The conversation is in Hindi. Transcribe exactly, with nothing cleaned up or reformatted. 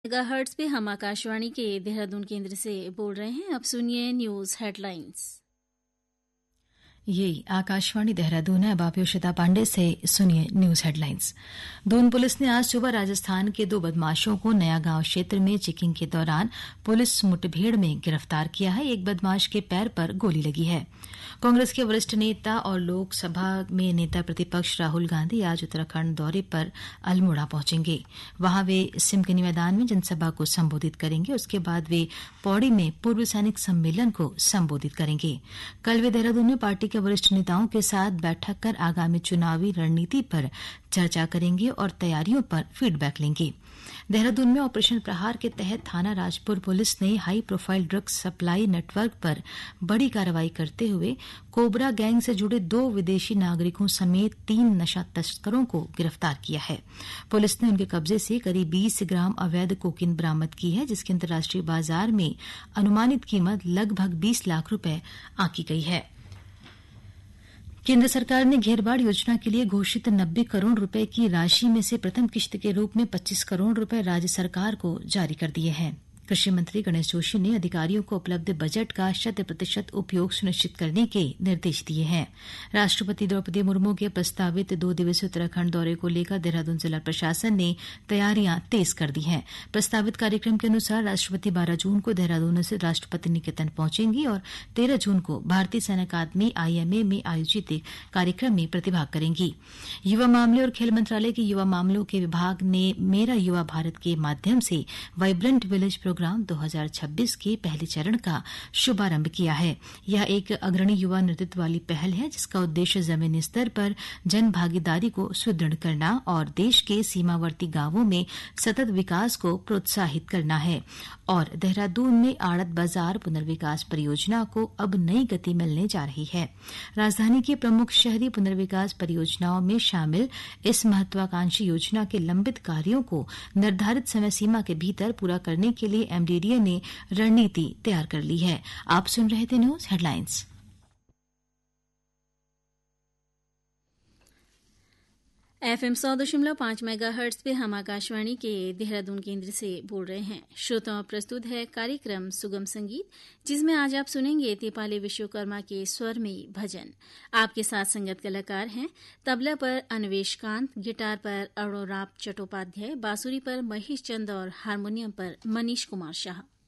मेगाहर्ट्ज पे हम आकाशवाणी के देहरादून केंद्र से बोल रहे हैं। अब सुनिए न्यूज हेडलाइंस। ये आकाशवाणी देहरादून है। अब आप योशिता पांडे से सुनिए न्यूज हेडलाइंस। दून पुलिस ने आज सुबह राजस्थान के दो बदमाशों को नया गांव क्षेत्र में चेकिंग के दौरान पुलिस मुठभेड़ में गिरफ्तार किया है। एक बदमाश के पैर पर गोली लगी है। कांग्रेस के वरिष्ठ नेता और लोकसभा में नेता प्रतिपक्ष राहुल गांधी आज उत्तराखंड दौरे पर अल्मोड़ा पहुंचेंगे। वहां वे सिमकनी मैदान में जनसभा को संबोधित करेंगे। उसके बाद वे पौड़ी में पूर्व सैनिक सम्मेलन को संबोधित करेंगे। कल वे देहरादून में पार्टी के वरिष्ठ नेताओं के साथ बैठक कर आगामी चुनावी रणनीति पर चर्चा करेंगे और तैयारियों पर फीडबैक लेंगे। देहरादून में ऑपरेशन प्रहार के तहत थाना राजपुर पुलिस ने high profile drugs supply network पर बड़ी कार्रवाई करते हुए कोबरा गैंग से जुड़े दो विदेशी नागरिकों समेत तीन नशा तस्करों को गिरफ्तार किया है। पुलिस ने उनके कब्जे से करीब बीस ग्राम अवैध कोकीन बरामद की है, जिसकी अंतर्राष्ट्रीय बाजार में अनुमानित कीमत लगभग बीस लाख रुपए आंकी गई है। केंद्र सरकार ने घेरबाड़ योजना के लिए घोषित नब्बे करोड़ रुपए की राशि में से प्रथम किश्त के रूप में पच्चीस करोड़ रुपए राज्य सरकार को जारी कर दिए हैं। कृषि मंत्री गणेश जोशी ने अधिकारियों को उपलब्ध बजट का शत प्रतिशत उपयोग सुनिश्चित करने के निर्देश दिए हैं। राष्ट्रपति द्रौपदी मुर्मू के प्रस्तावित दो दिवसीय उत्तराखंड दौरे को लेकर देहरादून जिला प्रशासन ने तैयारियां तेज कर दी हैं। प्रस्तावित कार्यक्रम के अनुसार राष्ट्रपति बारह जून को देहरादून से राष्ट्रपति निकेतन पहुंचेंगी और तेरह जून को भारतीय सैन्य अकादमी आईएमए में आयोजित कार्यक्रम में प्रतिभाग करेंगी। युवा मामले और खेल मंत्रालय के युवा मामलों के विभाग ने मेरा युवा भारत के माध्यम से वाइब्रेंट विलेज प्रोग्राम दो हज़ार छब्बीस के पहले चरण का शुभारंभ किया है। यह एक अग्रणी युवा नेतृत्व वाली पहल है, जिसका उद्देश्य जमीनी स्तर पर जन भागीदारी को सुदृढ़ करना और देश के सीमावर्ती गांवों में सतत विकास को प्रोत्साहित करना है। और देहरादून में आड़त बाजार पुनर्विकास परियोजना को अब नई गति मिलने जा रही है। राजधानी की प्रमुख शहरी पुनर्विकास परियोजनाओं में शामिल इस महत्वाकांक्षी योजना के लंबित कार्यों को निर्धारित समय सीमा के भीतर पूरा करने के लिए एमडीडीए ने रणनीति तैयार कर ली है। आप सुन रहे थे न्यूज हेडलाइंस। एफएम सौ दशमलव पांच मेगाहर्ट्ज पे हम आकाशवाणी के देहरादून केंद्र से बोल रहे हैं। श्रोताओं, प्रस्तुत है कार्यक्रम सुगम संगीत, जिसमें आज आप सुनेंगे तेपाली विश्वकर्मा के स्वर में भजन। आपके साथ संगत कलाकार हैं तबला पर अन्वेश कांत, गिटार पर अरोराप चट्टोपाध्याय, बांसुरी पर महेश चंद और हारमोनियम पर मनीष कुमार शाह।